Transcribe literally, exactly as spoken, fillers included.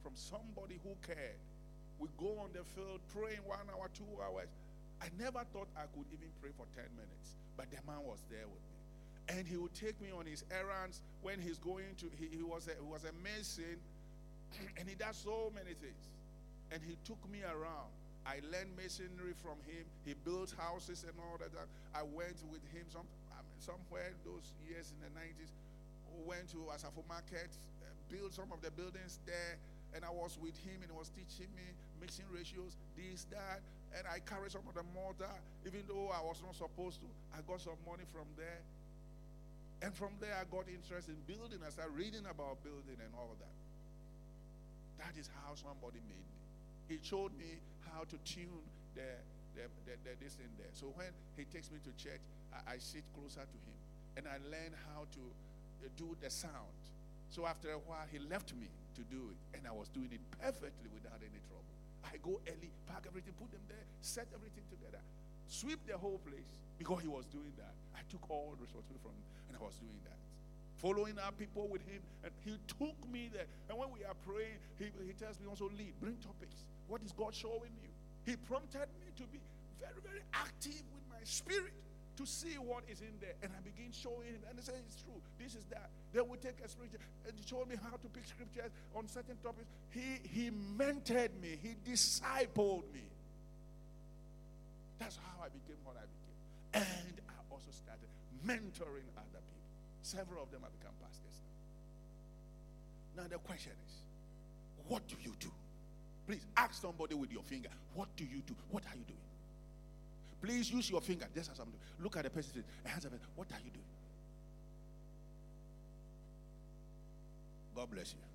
from somebody who cared. We go on the field praying one hour, two hours. I never thought I could even pray for ten minutes, but the man was there with me. And he would take me on his errands when he's going to, he, he, was, a, he was a mason, and he does so many things. And he took me around. I learned masonry from him. He built houses and all that. I went with him some, I mean, somewhere those years in the nineties. Went to Asafo Market, uh, built some of the buildings there, and I was with him, and he was teaching me mixing ratios, this, that, and I carried some of the mortar, even though I was not supposed to. I got some money from there, and from there I got interested in building. I started reading about building and all that. That is how somebody made me. He showed me how to tune the, the, the, the this thing there. So when he takes me to church, I, I sit closer to him, and I learn how to uh, do the sound. So after a while, he left me to do it, and I was doing it perfectly without any trouble. I go early, pack everything, put them there, set everything together, sweep the whole place, because he was doing that. I took all the responsibility from him, and I was doing that. Following up people with him, and he took me there. And when we are praying, he, he tells me also, lead, bring topics. What is God showing you? He prompted me to be very, very active with my spirit to see what is in there. And I begin showing him, and he said, it's true, this is that. Then we take a scripture, and he showed me how to pick scriptures on certain topics. He, he mentored me. He discipled me. That's how I became what I became. And I also started mentoring other people. Several of them have become pastors now. Now the question is, what do you do? Please ask somebody with your finger, what do you do? What are you doing? Please use your finger. Just as I'm doing. Look at the person. What are you doing? God bless you.